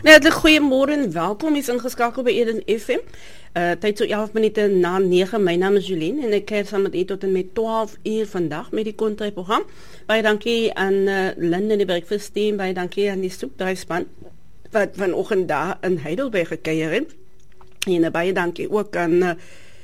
Goeiemôre en welkom, is ingeskakel by Eden FM. Tyd so 11 minute na 9. My naam is Julien en ek kuier saam met u tot en met 12 uur vandag met die Kontra program. Baie dankie aan Linde die breakfast team, baie dankie aan die soepdryfspan wat vanoggend daar in Heidelberg gekuier het. En baie dankie ook aan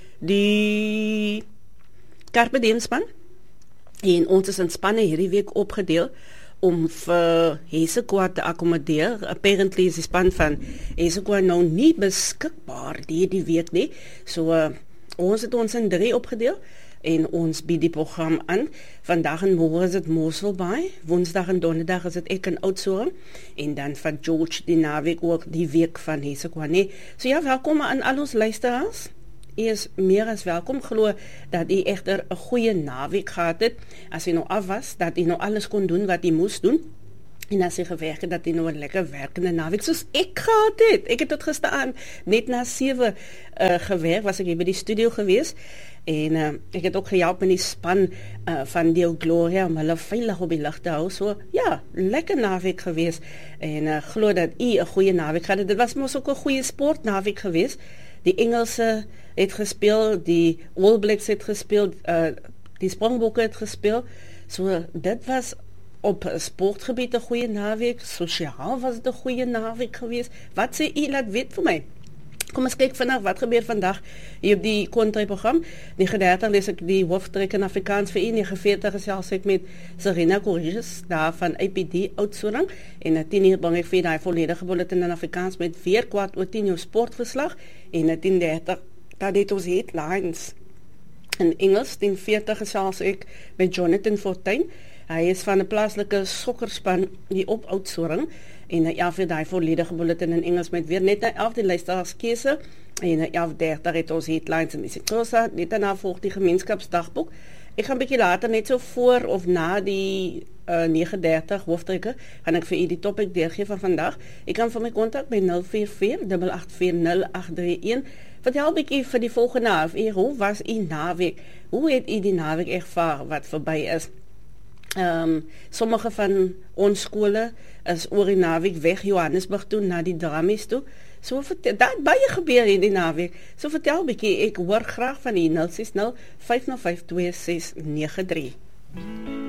die Carpe Diem span. En ons is in spanne hierdie week opgedeel om vir Hesekwa te akkommodeer. Apparently is die span van Hesekwa nou nie beskikbaar die week nie. So ons het ons in 3 opgedeel en ons bied die program aan. Vandag en môre is dit Mosselbaai, Woensdag en Donderdag is dit ek in Oudtshoorn en dan van George die naweek ook die week van Hesekwa nie. So ja, welkom aan al ons luisteraars. U is meer as welkom, glo dat u egter 'n goeie naweek gehad het. As u nou af was, dat u nou alles kon doen wat u moes doen. En as u gewerk het, dat u nou 'n lekker werkende naweek soos ek gehad het. Ek het tot gisteraan net na 7 gewerk, was ek hier by die studio gewees. En ek het ook gehelp met die span van Deel Gloria om hulle veilig op die lug te hou. So ja, lekker naweek gewees. En glo dat u 'n goeie naweek gehad het. Dit was mos ook 'n goeie sportnaweek gewees. Die Engelse het gespeel, die All Blacks het gespeel, die Springbokke het gespeel. So dit was op sportgebied 'n goeie naweek. Sosiaal was dit 'n goeie naweek geweest. Wat sê u, laat weet vir my. Kom ons kyk vandag wat gebeur vandag hier op die Kontra program. 9:30 lees ek die hooftrek in Afrikaans vir u. 9:40 gesels ek met Serena Corriges daar van APD Oudtshoorn en 10:00 bring ek vir daai volledige bulletin in Afrikaans met weer kwart oor 10 jou sportverslag en 10:30 dat dit ons headlines in Engels. 10:40 gesels ek met Jonathan Fortuin. Hy is van 'n plaaslike sokkerspan hier op Oudtshoorn en 11:00 daai volledige bulletin in Engels met weer net 11 die luisteraarskeuse en 11:30 het ons headlines in die Sekrosa, net daarna volg die gemeenskapsdagboek. Ek gaan 'n bietjie later net so voor of na die 9:30 hooftrekke gaan ek vir u die topik deurgee van vandag. Ek kan vir my kontak by 044-884-0831. Vertel 'n bietjie vir die volgende half uur, hoe was u naweek? Hoe het u die naweek ervaar wat verby is? Sommige van ons skole is oor die naweek weg Johannesburg toe na die Dramies toe. So vertel, daar baie gebeur in die naweek. So vertel 'n bietjie, ek hoor graag van u. 060 505 2693.